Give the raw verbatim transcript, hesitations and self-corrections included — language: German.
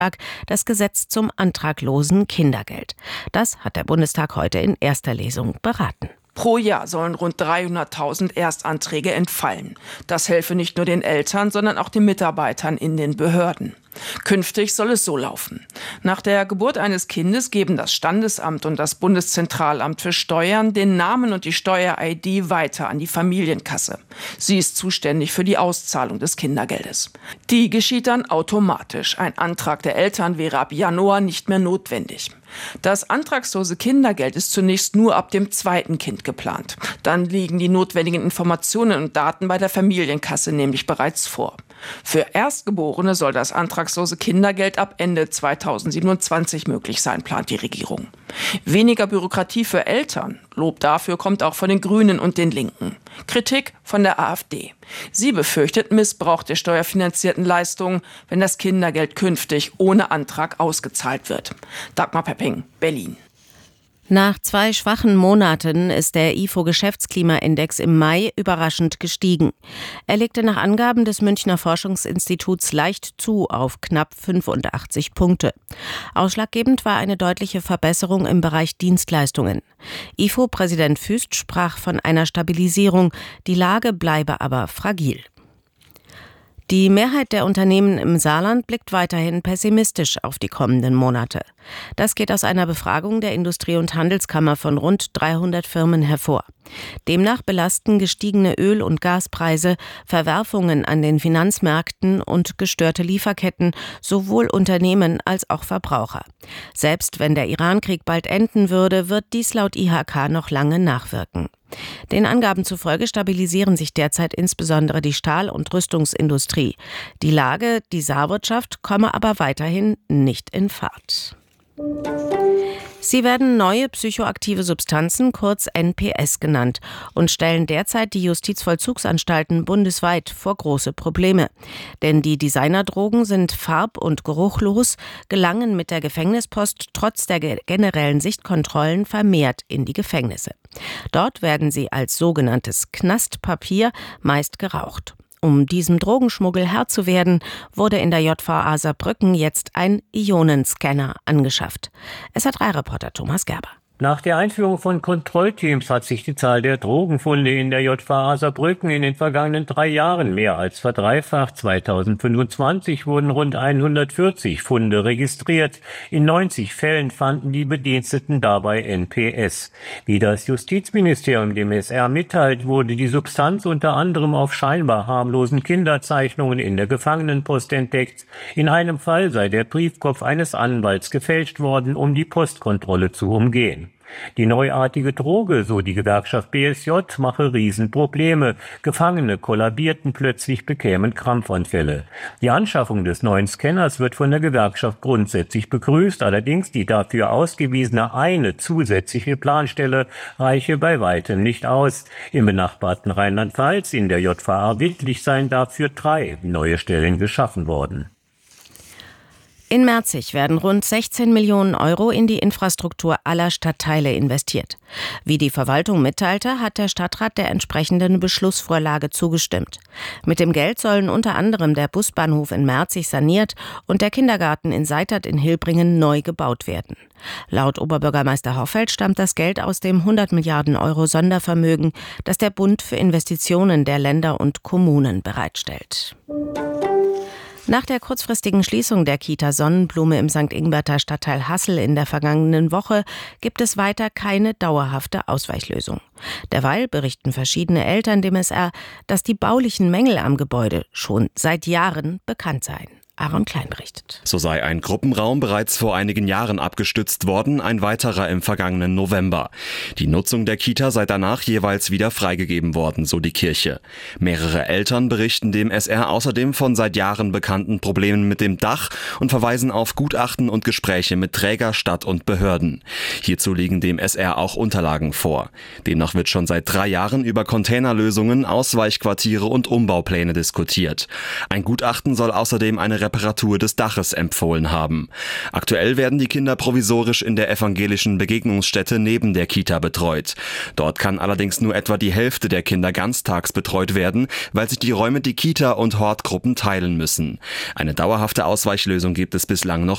das Gesetz zum antraglosen Kindergeld. Das hat der Bundestag heute in erster Lesung beraten. Pro Jahr sollen rund dreihunderttausend Erstanträge entfallen. Das helfe nicht nur den Eltern, sondern auch den Mitarbeitern in den Behörden. Künftig soll es so laufen. Nach der Geburt eines Kindes geben das Standesamt und das Bundeszentralamt für Steuern den Namen und die Steuer-I D weiter an die Familienkasse. Sie ist zuständig für die Auszahlung des Kindergeldes. Die geschieht dann automatisch. Ein Antrag der Eltern wäre ab Januar nicht mehr notwendig. Das antragslose Kindergeld ist zunächst nur ab dem zweiten Kind geplant. Dann liegen die notwendigen Informationen und Daten bei der Familienkasse nämlich bereits vor. Für Erstgeborene soll das antragslose Kindergeld ab Ende zweitausendsiebenundzwanzig möglich sein, plant die Regierung. Weniger Bürokratie für Eltern. Lob dafür kommt auch von den Grünen und den Linken. Kritik von der AfD. Sie befürchtet Missbrauch der steuerfinanzierten Leistungen, wenn das Kindergeld künftig ohne Antrag ausgezahlt wird. Dagmar Pepping, Berlin. Nach zwei schwachen Monaten ist der I F O-Geschäftsklimaindex im Mai überraschend gestiegen. Er legte nach Angaben des Münchner Forschungsinstituts leicht zu auf knapp fünfundachtzig Punkte. Ausschlaggebend war eine deutliche Verbesserung im Bereich Dienstleistungen. I F O-Präsident Füst sprach von einer Stabilisierung, die Lage bleibe aber fragil. Die Mehrheit der Unternehmen im Saarland blickt weiterhin pessimistisch auf die kommenden Monate. Das geht aus einer Befragung der Industrie- und Handelskammer von rund dreihundert Firmen hervor. Demnach belasten gestiegene Öl- und Gaspreise, Verwerfungen an den Finanzmärkten und gestörte Lieferketten sowohl Unternehmen als auch Verbraucher. Selbst wenn der Iran-Krieg bald enden würde, wird dies laut I H K noch lange nachwirken. Den Angaben zufolge stabilisieren sich derzeit insbesondere die Stahl- und Rüstungsindustrie. Die Lage, die Saarwirtschaft, komme aber weiterhin nicht in Fahrt. Sie werden neue psychoaktive Substanzen, kurz N P S genannt, und stellen derzeit die Justizvollzugsanstalten bundesweit vor große Probleme. Denn die Designerdrogen sind farb- und geruchlos, gelangen mit der Gefängnispost trotz der generellen Sichtkontrollen vermehrt in die Gefängnisse. Dort werden sie als sogenanntes Knastpapier meist geraucht. Um diesem Drogenschmuggel Herr zu werden, wurde in der J V A Saarbrücken jetzt ein Ionenscanner angeschafft. S R drei Reporter Thomas Gerber. Nach der Einführung von Kontrollteams hat sich die Zahl der Drogenfunde in der J V A Saarbrücken in den vergangenen drei Jahren mehr als verdreifacht. zweitausendfünfundzwanzig wurden rund hundertvierzig Funde registriert. In neunzig Fällen fanden die Bediensteten dabei N P S. Wie das Justizministerium dem S R mitteilt, wurde die Substanz unter anderem auf scheinbar harmlosen Kinderzeichnungen in der Gefangenenpost entdeckt. In einem Fall sei der Briefkopf eines Anwalts gefälscht worden, um die Postkontrolle zu umgehen. Die neuartige Droge, so die Gewerkschaft B S J, mache Riesenprobleme. Gefangene kollabierten plötzlich, bekämen Krampfanfälle. Die Anschaffung des neuen Scanners wird von der Gewerkschaft grundsätzlich begrüßt, allerdings die dafür ausgewiesene eine zusätzliche Planstelle reiche bei weitem nicht aus. Im benachbarten Rheinland-Pfalz in der J V A Wittlich seien dafür drei neue Stellen geschaffen worden. In Merzig werden rund sechzehn Millionen Euro in die Infrastruktur aller Stadtteile investiert. Wie die Verwaltung mitteilte, hat der Stadtrat der entsprechenden Beschlussvorlage zugestimmt. Mit dem Geld sollen unter anderem der Busbahnhof in Merzig saniert und der Kindergarten in Seitert in Hilbringen neu gebaut werden. Laut Oberbürgermeister Hoffeld stammt das Geld aus dem hundert Milliarden Euro Sondervermögen, das der Bund für Investitionen der Länder und Kommunen bereitstellt. Nach der kurzfristigen Schließung der Kita Sonnenblume im Sankt Ingbert Stadtteil Hassel in der vergangenen Woche gibt es weiter keine dauerhafte Ausweichlösung. Derweil berichten verschiedene Eltern dem S R, dass die baulichen Mängel am Gebäude schon seit Jahren bekannt seien. Aaron Klein berichtet. So sei ein Gruppenraum bereits vor einigen Jahren abgestützt worden, ein weiterer im vergangenen November. Die Nutzung der Kita sei danach jeweils wieder freigegeben worden, so die Kirche. Mehrere Eltern berichten dem S R außerdem von seit Jahren bekannten Problemen mit dem Dach und verweisen auf Gutachten und Gespräche mit Träger, Stadt und Behörden. Hierzu liegen dem S R auch Unterlagen vor. Demnach wird schon seit drei Jahren über Containerlösungen, Ausweichquartiere und Umbaupläne diskutiert. Ein Gutachten soll außerdem eine Reparatur des Daches empfohlen haben. Aktuell werden die Kinder provisorisch in der evangelischen Begegnungsstätte neben der Kita betreut. Dort kann allerdings nur etwa die Hälfte der Kinder ganztags betreut werden, weil sich die Räume die Kita und Hortgruppen teilen müssen. Eine dauerhafte Ausweichlösung gibt es bislang noch